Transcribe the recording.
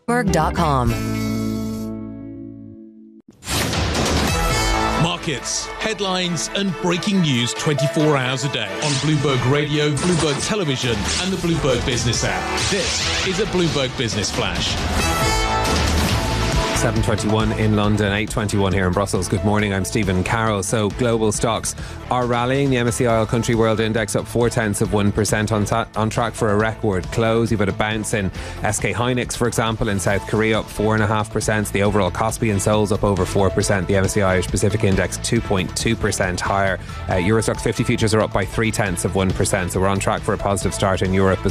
Bloomberg.com. Markets, headlines and breaking news 24 hours a day on Bloomberg Radio, Bloomberg Television and the Bloomberg Business app. This is a Bloomberg Business Flash. 7:21 in London, 8:21 here in Brussels. Good morning, I'm Stephen Carroll. So global stocks are rallying. The MSCI All Country World Index up 0.4% on track for a record close. You've had a bounce in SK Hynix, for example, in South Korea, up 4.5%. The overall Kospi and Seoul's up over 4%. The MSCI Irish Pacific Index 2.2% higher. Eurostoxx 50 futures are up by 0.3%. So we're on track for a positive start in Europe as